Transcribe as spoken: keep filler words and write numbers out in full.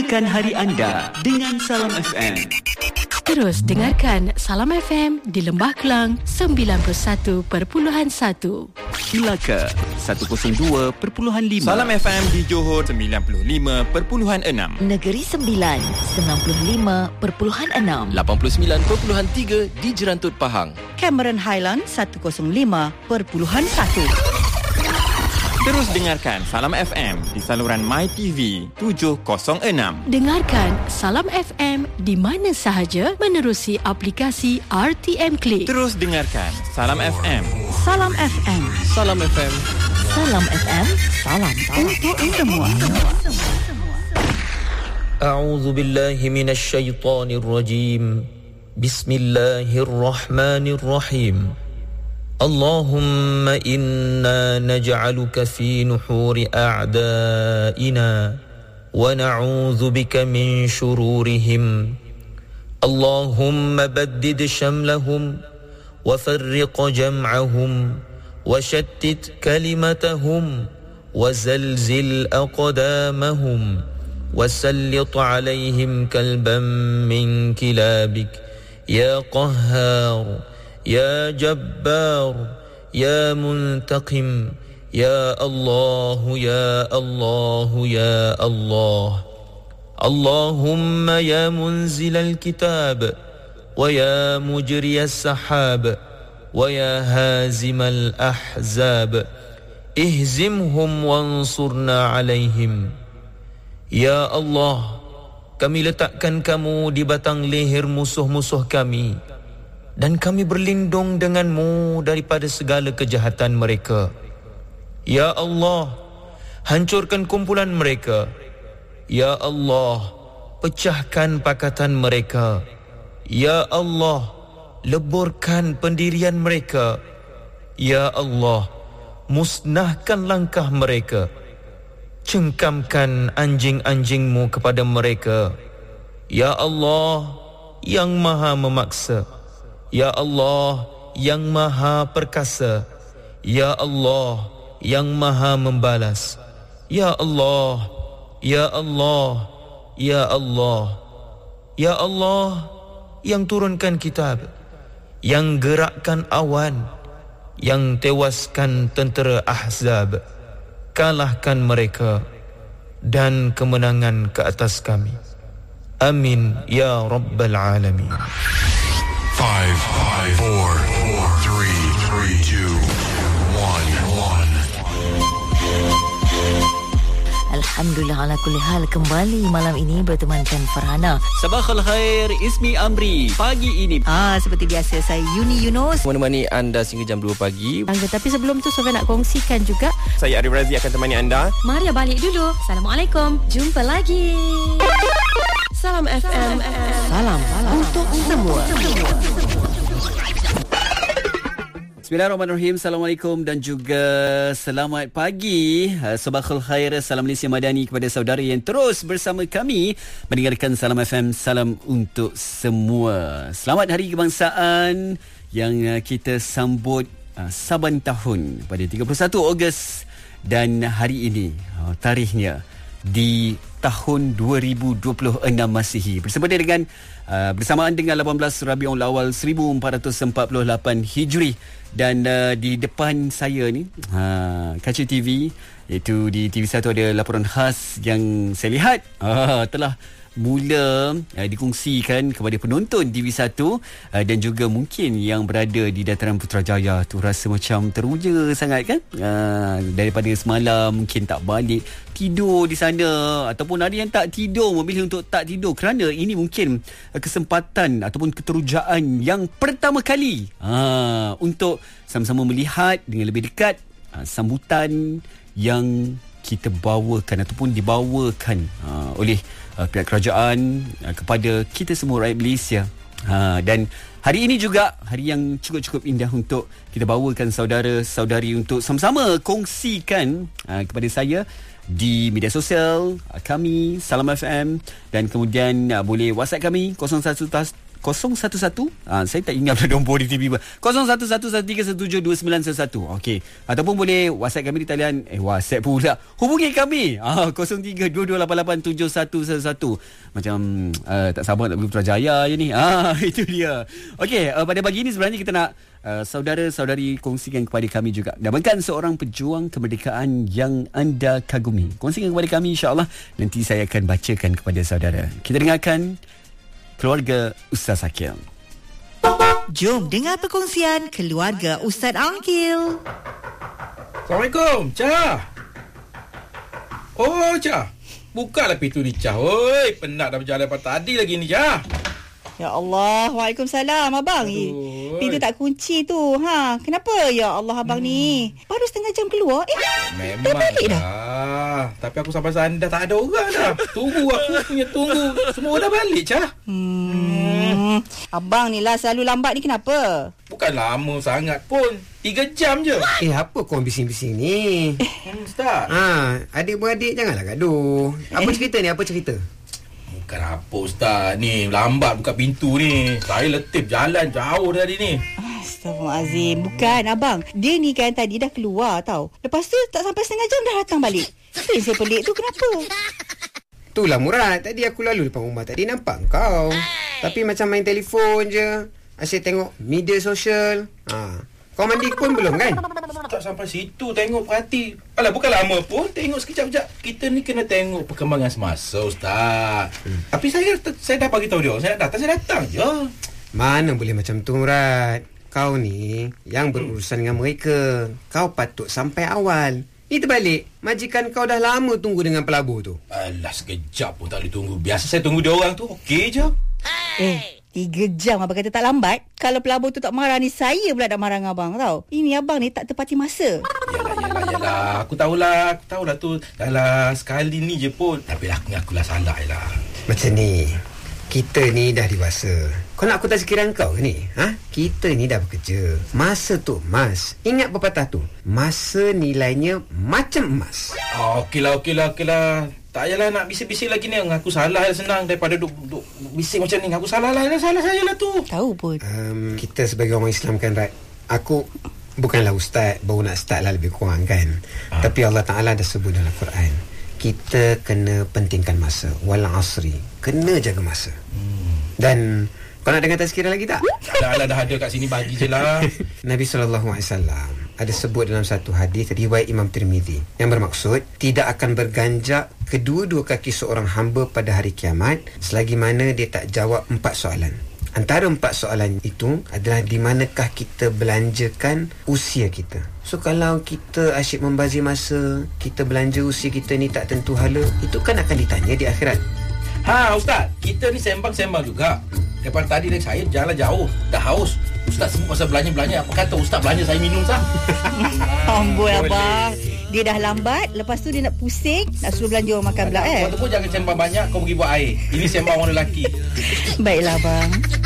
Mulakan hari anda dengan Salam F M. Terus dengarkan Salam F M di Lembah Kelang sembilan puluh satu perpuluhan satu. Melaka seratus dua perpuluhan lima. Salam F M di Johor sembilan puluh lima perpuluhan enam. Negeri Sembilan sembilan puluh lima perpuluhan enam. lapan puluh sembilan perpuluhan tiga di Jerantut Pahang. Cameron Highland seratus lima perpuluhan satu. Terus dengarkan Salam F M di saluran MyTV tujuh kosong enam. Dengarkan Salam F M di mana sahaja menerusi aplikasi R T M Click. Terus dengarkan Salam F M. Salam F M. Salam F M. Salam F M. Salam Untuk semua. A'udzu billahi minasy syaithanir rajim. Bismillahirrahmanirrahim. اللهم إنا نجعلك في نحور أعدائنا ونعوذ بك من شرورهم اللهم بدد شملهم وفرق جمعهم وشتت كلمتهم وزلزل أقدامهم وسلط عليهم كلبا من كلابك يا قهار يا جبار يا منتقم يا الله يا الله يا الله اللهم يا منزل الكتاب ويا مجري السحاب ويا هازم الأحزاب اهزمهم وانصرنا عليهم يا الله kami letakkan kamu di batang leher musuh-musuh kami dan kami berlindung denganmu daripada segala kejahatan mereka. Ya Allah, hancurkan kumpulan mereka. Ya Allah, pecahkan pakatan mereka. Ya Allah, leburkan pendirian mereka. Ya Allah, musnahkan langkah mereka. Cengkamkan anjing-anjingmu kepada mereka. Ya Allah, yang maha memaksa. Ya Allah, yang maha perkasa. Ya Allah, yang maha membalas. Ya Allah, Ya Allah, Ya Allah. Ya Allah, yang turunkan kitab, yang gerakkan awan, yang tewaskan tentera Ahzab. Kalahkan mereka dan kemenangan ke atas kami. Amin ya Rabbal Alamin. Five, five, four, four, three, three, two, one, one. Alhamdulillah ala kulli hal, kembali malam ini bertemankan Farhana. Sabahul khair, Ismi Amri. Pagi ini Ah, seperti biasa saya Yuni Yunus. Menemani anda sehingga jam dua pagi. Angga, tapi sebelum tu Sofia nak kongsikan juga. Saya Arif Razi akan temani anda. Maria balik dulu. Assalamualaikum. Jumpa lagi. Salam F M. Salam, salam untuk semua. Bismillahirrahmanirrahim. Assalamualaikum dan juga selamat pagi. Sabahul khair, salam Malaysia Madani kepada saudara yang terus bersama kami mendengarkan Salam F M. Salam untuk semua. Selamat Hari Kebangsaan yang kita sambut saban tahun pada tiga puluh satu Ogos, dan hari ini tarikhnya di tahun dua ribu dua puluh enam Masihi, bersama dengan uh, bersamaan dengan lapan belas Rabiul Awal seribu empat ratus empat puluh lapan Hijri. Dan uh, di depan saya ni uh, kaca T V, iaitu di T V satu ada laporan khas yang saya lihat uh, telah mula uh, dikongsikan kepada penonton T V satu uh, dan juga mungkin yang berada di dataran Putrajaya tu rasa macam teruja sangat kan, uh, daripada semalam mungkin tak balik, tidur di sana, ataupun ada yang tak tidur, memilih untuk tak tidur kerana ini mungkin uh, kesempatan ataupun keterujaan yang pertama kali uh, untuk sama-sama melihat dengan lebih dekat uh, sambutan yang kita bawakan ataupun dibawakan uh, oleh uh, pihak kerajaan uh, kepada kita semua rakyat Malaysia. Uh, dan hari ini juga hari yang cukup-cukup indah untuk kita bawakan saudara-saudari untuk sama-sama kongsikan uh, kepada saya di media sosial uh, kami Salam F M, dan kemudian uh, boleh WhatsApp kami kosong satu kosong satu satu. Ah, saya tak ingat nombor di T V. kosong satu satu satu tiga satu tujuh dua sembilan satu. Okey. Ataupun boleh WhatsApp kami di talian eh WhatsApp pula. Hubungi kami. Ah kosong tiga dua dua lapan lapan tujuh satu satu satu. Macam uh, tak sabar nak pergi Putrajaya je ni. Ah itu dia. Okey, uh, pada pagi ini sebenarnya kita nak Uh, saudara-saudari kongsikan kepada kami juga namakan seorang pejuang kemerdekaan yang anda kagumi. Kongsikan kepada kami, insya-Allah nanti saya akan bacakan kepada saudara. Kita dengarkan keluarga Ustaz Akil. Jom dengar perkongsian keluarga Ustaz Akil. Assalamualaikum, Cah. Oh, Cah. Bukalah pintu ni, Cah. Oi, penat dah berjalan lepas tadi lagi ni, Cah. Ya Allah, Waalaikumsalam abang. Aduh. Pintu tak kunci tu. Ha, kenapa ya Allah abang hmm. ni? Baru setengah jam keluar. Eh, memang balik dah. dah. Tapi aku sampai sana dah tak ada orang dah. Tunggu aku punya tunggu. Semua dah balik, Cah. Hmm. Abang ni lah selalu lambat ni kenapa? Bukan lama sangat pun. Tiga jam je. Eh, apa korang bising-bising ni? Hmm, Ustaz. Ha, adik-beradik janganlah gaduh. Apa eh. cerita ni? Apa cerita? Bukan apa, Ustaz. Ni lambat buka pintu ni. Saya letip jalan jauh dari ni. Astaghfirullahalazim. Bukan abang. Dia ni kan tadi dah keluar tau. Lepas tu tak sampai setengah jam dah datang balik. Itu yang saya pelik tu kenapa? Itulah Murad. Tadi aku lalu depan rumah tadi nampak kau. Tapi macam main telefon je. Asyik tengok media sosial. Ha. Kau mandi pun belum kan? Tak sampai situ tengok perhati. Alah, bukan lama pun. Tengok sekejap-sekejap. Kita ni kena tengok perkembangan semasa, Ustaz. Hmm. Tapi saya saya dah bagi tahu dia. Saya nak datang, saya datang je. Mana boleh macam tu, Murad. Kau ni yang berurusan hmm. dengan mereka. Kau patut sampai awal. Ni terbalik. Majikan kau dah lama tunggu dengan pelabur tu. Alah, sekejap pun tak boleh tunggu. Biasa saya tunggu dia orang tu. Okey je. Eh. Tiga jam abang kata tak lambat. Kalau pelabur tu tak marah ni, saya pula dah marah dengan abang tau. Ini abang ni tak tepati masa. Yalah, yalah, yalah. Aku tahulah. Aku tahulah tu. Dahlah sekali ni je pun. Tapi aku ngakulah salah lah. Macam ni. Kita ni dah dewasa. Kau nak aku tak sekiraan kau ke ni? Ha? Kita ni dah bekerja. Masa tu emas. Ingat pepatah tu. Masa nilainya macam emas. Oh, okeylah, okeylah, okeylah. Tak payahlah nak bisik-bisik lagi ni. Aku salah lah senang daripada duk, duk bisik macam ni. Aku salah lah. Salah saya lah tu. Tahu pun. Um, kita sebagai orang Islam kan, Rat. Aku bukanlah ustaz. Baru nak start lah lebih kurang kan. Ha. Tapi Allah Ta'ala dah sebut dalam Quran. Kita kena pentingkan masa. Wal asri. Kena jaga masa. Hmm. Dan kau nak dengar tazkirah lagi tak? Alah, alah dah ada kat sini. Bagi je lah. Nabi sallallahu alaihi wasallam ada sebut dalam satu hadis riwayat Imam Tirmizi yang bermaksud tidak akan berganjak kedua-dua kaki seorang hamba pada hari kiamat selagi mana dia tak jawab empat soalan. Antara empat soalan itu adalah di manakah kita belanjakan usia kita. So kalau kita asyik membazir masa, kita belanja usia kita ni tak tentu hala, itu kan akan ditanya di akhirat. Ha, Ustaz, kita ni sembang-sembang juga. Daripada tadi dari saya jalan jauh, dah haus. Ustaz sebut pasal belanja-belanja. Apa kata Ustaz belanja saya minum sah? Amboi abang. Dia dah lambat, lepas tu dia nak pusing, nak suruh belanja orang makan pula eh. Kau tu pun jangan sembang banyak, kau pergi buat air. Ini sembang orang lelaki. Baiklah abang.